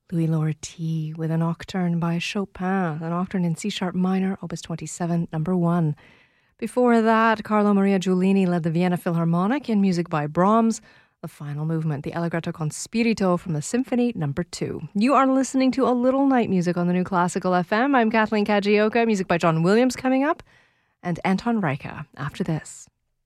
Louis Lorty with a nocturne by Chopin, a nocturne in C-sharp minor, opus 27, number 1. Before that, Carlo Maria Giulini led the Vienna Philharmonic in music by Brahms, the final movement, the Allegretto con Spirito from the Symphony number 2. You are listening to A Little Night Music on the New Classical FM. I'm Kathleen Kajioka, music by John Williams coming up, and Anton Reicha after this.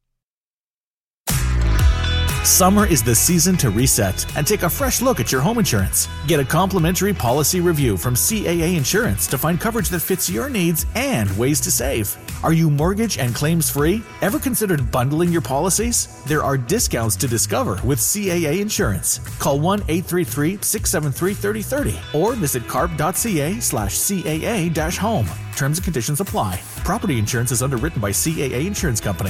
Summer is the season to reset and take a fresh look at your home insurance. Get a complimentary policy review from CAA Insurance to find coverage that fits your needs and ways to save. Are you mortgage and claims free? Ever considered bundling your policies? There are discounts to discover with CAA Insurance. Call 1-833-673-3030 or visit carp.ca/CAA-home. Terms and conditions apply. Property insurance is underwritten by CAA Insurance Company.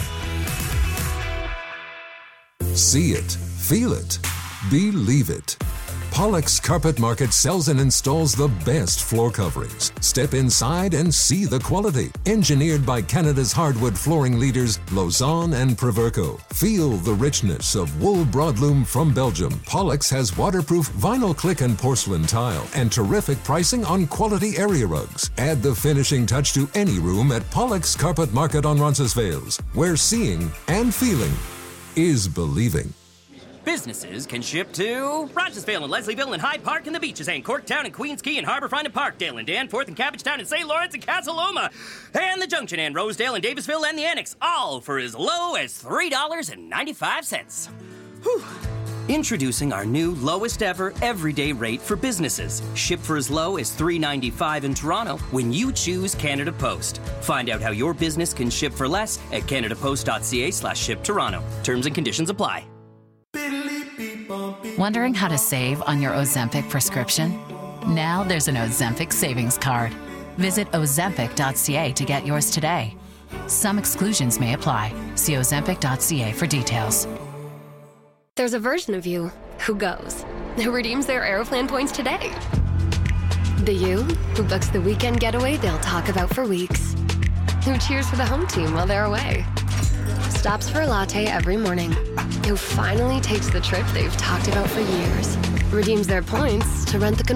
See it, feel it, believe it. Pollux Carpet Market sells and installs the best floor coverings. Step inside and see the quality. Engineered by Canada's hardwood flooring leaders, Lausanne and Proverco. Feel the richness of wool broadloom from Belgium. Pollux has waterproof vinyl click and porcelain tile and terrific pricing on quality area rugs. Add the finishing touch to any room at Pollux Carpet Market on Roncesvalles, where seeing and feeling is believing. Businesses can ship to Roncesvalles and Leslieville and Hyde Park and the Beaches and Corktown and Queens Quay and Harbourfront and Parkdale and Danforth and Cabbagetown and St. Lawrence and Casa Loma and the Junction and Rosedale and Davisville and the Annex, all for as low as $3.95. Whew. Introducing our new lowest ever everyday rate for businesses. Ship for as low as $3.95 in Toronto when you choose Canada Post. Find out how your business can ship for less at canadapost.ca/shiptoronto. Terms and conditions apply. Wondering how to save on your Ozempic prescription? Now there's an Ozempic savings card. Visit ozempic.ca to get yours today. Some exclusions may apply. See ozempic.ca for details. There's a version of you who goes, who redeems their Aeroplan points today. The you who books the weekend getaway they'll talk about for weeks. Who cheers for the home team while they're away. Stops for a latte every morning. Who finally takes the trip they've talked about for years. Redeems their points to rent the